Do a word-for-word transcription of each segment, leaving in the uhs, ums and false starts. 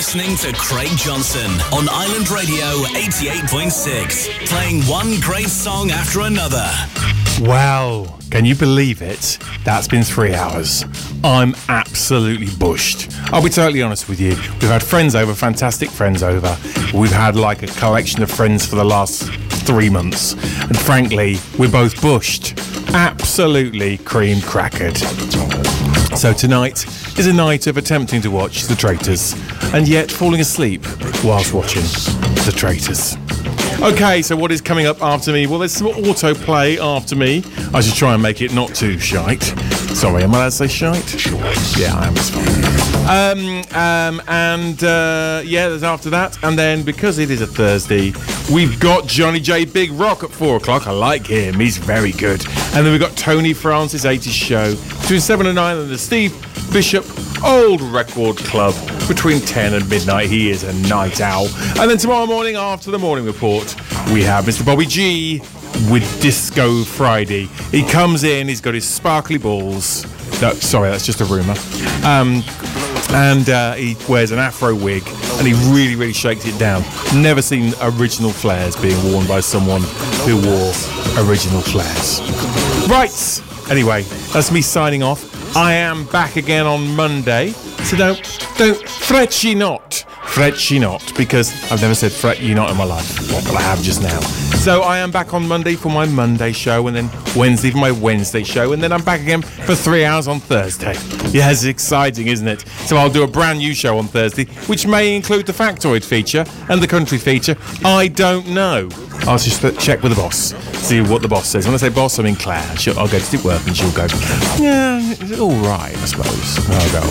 listening to Craig Johnson on Island Radio eighty-eight point six, playing one great song after another. Well, can you believe it? That's been three hours. I'm absolutely bushed. I'll be totally honest with you. We've had friends over, fantastic friends over. We've had like a collection of friends for the last three months. And frankly, we're both bushed. Absolutely cream crackered. So tonight is a night of attempting to watch The Traitors and yet falling asleep whilst watching The Traitors. Okay, so what is coming up after me? Well, there's some autoplay after me. I should try and make it not too shite. Sorry, am I allowed to say shite? Yeah, I am. It's fine. Um, um, and uh, yeah, there's after that. And then, because it is a Thursday, we've got Johnny J. Big Rock at four o'clock. I like him. He's very good. And then we've got Tony Francis eighties show between seven and nine, and the Steve Bishop Old Record Club between ten and midnight. He is a night owl. And then tomorrow morning, after the morning report, we have Mister Bobby G with Disco Friday. He comes in, he's got his sparkly balls. No, sorry, that's just a rumour. Um, and uh, he wears an afro wig, and he really, really shakes it down. Never seen original flares being worn by someone who wore original flares. Right, anyway, that's me signing off. I am back again on Monday, so don't, don't fret ye not, fret ye not, because I've never said fret ye not in my life, but I have just now. So I am back on Monday for my Monday show, and then Wednesday for my Wednesday show, and then I'm back again for three hours on Thursday. Yeah, it's exciting, isn't it? So I'll do a brand new show on Thursday, which may include the Factoid feature and the Country feature. I don't know. I'll just check with the boss, see what the boss says. When I say boss, I mean Claire. She'll, I'll go to work and she'll go, yeah, it's all right, I suppose. I'll go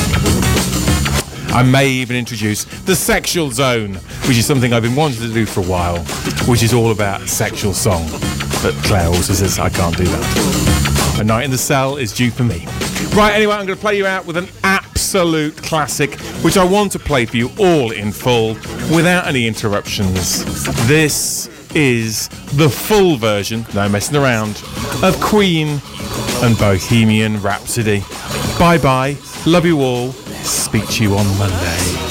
on. I may even introduce the Sexual Zone, which is something I've been wanting to do for a while, which is all about sexual song. But Claire also says I can't do that. A Night in the Cell is due for me. Right, anyway, I'm going to play you out with an absolute classic, which I want to play for you all in full, without any interruptions. This is the full version, no messing around, of Queen and Bohemian Rhapsody. Bye-bye, love you all, speak to you on Monday.